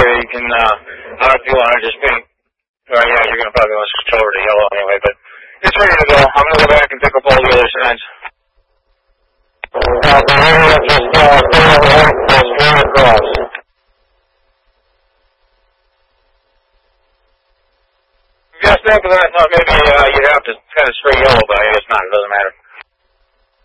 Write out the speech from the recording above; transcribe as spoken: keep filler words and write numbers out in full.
you can, uh, I don't know if you want to just paint, or yeah, you're going to probably want to switch over to yellow anyway, but it's ready to go. I'm going to go back and pick up all the other signs. Uh, the area just, uh, just straight across. Just that, because I thought maybe, uh, you'd have to kind of spray yellow, but I guess not, it doesn't matter.